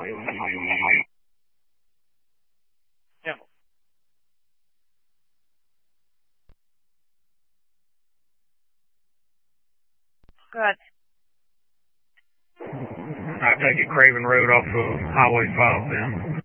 Yeah. Good. I take it Craven Road off of Highway 5 then.